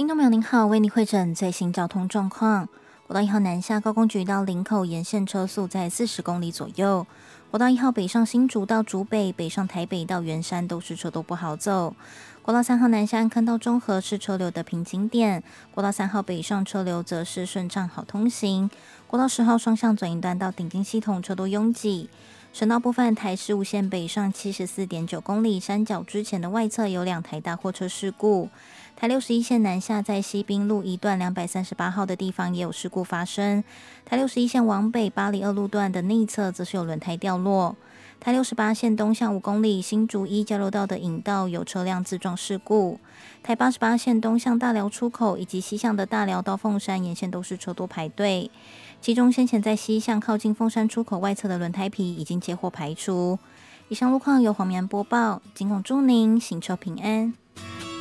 听众朋友您好，为您汇诊最新交通状况。国道1号南下高公局到林口沿线车速在40公里左右。国道1号北上新竹到竹北，北上台北到圆山都是车都不好走。国道3号南下安坑到中和是车流的瓶颈点，国道3号北上车流则是顺畅好通行。国道10号双向转运段到顶金系统车多拥挤。省道部分，台十五线北上74.9公里山脚之前的外侧有2台大货车事故。台61线南下在西滨路一段238号的地方也有事故发生。台61线往北巴黎2路段的内侧则是有轮胎掉落。台68线东向5公里新竹一交流道的引道有车辆自撞事故。台88线东向大寮出口以及西向的大寮到凤山沿线都是车多排队。其中先前在西向靠近凤山出口外侧的轮胎皮已经接获排除。以上路况由黄绵播报，仅供祝您行车平安。